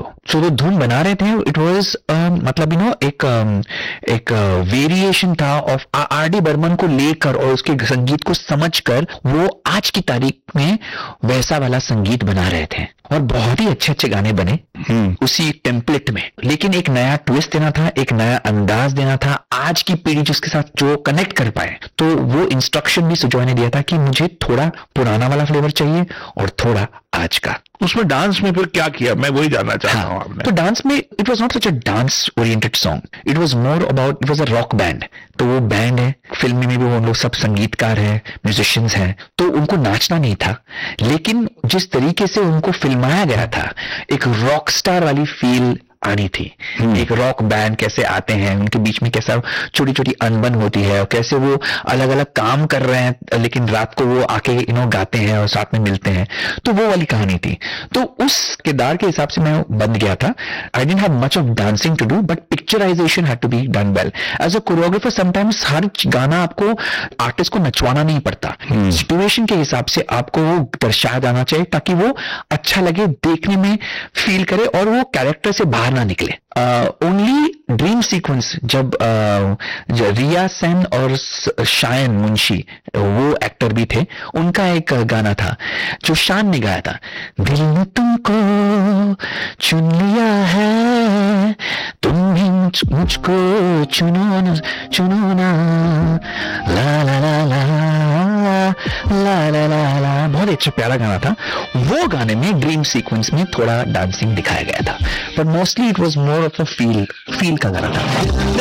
सो वो धुन बना रहे थे, इट वाज मतलब एक वेरिएशन था ऑफ आर डी बर्मन को लेकर और उसके संगीत को समझकर वो आज की तारीख में वैसा वाला संगीत बना रहे थे और बहुत ही अच्छे अच्छे गाने बने उसी टेम्पलेट में। लेकिन एक नया ट्विस्ट देना था, एक नया अंदाज देना था आज की पीढ़ी जिसके साथ जो कनेक्ट कर पाए। तो वो इंस्ट्रक्शन भी सुजॉय ने दिया था कि मुझे थोड़ा पुराना वाला फ्लेवर चाहिए और थोड़ा आज का। उसमें डांस में फिर क्या किया, मैं वही जानना चाहता हूँ आपने। तो डांस में it was not such a dance oriented song, it was more about, it was a rock band. तो वो बैंड है, फिल्म में भी वो लोग सब संगीतकार हैं, म्यूजिशियंस हैं, तो उनको नाचना नहीं था, लेकिन जिस तरीके से उनको फिल्माया गया था एक रॉक स्टार वाली फील आनी थी। एक रॉक बैंड कैसे आते हैं, उनके बीच में कैसा छोटी छोटी अनबन होती है और कैसे वो अलग अलग काम कर रहे हैं लेकिन रात को वो आके गाते हैं और साथ में मिलते हैं, तो वो वाली कहानी थी। तो उस किरदार के हिसाब से मैं बन गया था। I didn't have much of dancing to do but picturisation had to be done well. As a choreographer sometimes हर गाना आपको आर्टिस्ट को नचवाना नहीं पड़ता, सिचुएशन के हिसाब से आपको वो दर्शाया जाना चाहिए ताकि वो अच्छा लगे, देखने में फील करे और वो कैरेक्टर से बाहर ना निकले। ओनली ड्रीम सीक्वेंस जब रिया सेन और शायन मुंशी वो एक्टर भी थे, उनका एक गाना था जो शान ने गाया था, दिल ने तुमको चुन लिया है, तुम भी मुझको चुनो ना, ला ला ला ला ला ला ला ला। बहुत अच्छा प्यारा गाना था। वो गाने में ड्रीम सीक्वेंस में थोड़ा डांसिंग दिखाया गया था, but mostly it was more of a feel का गाना था।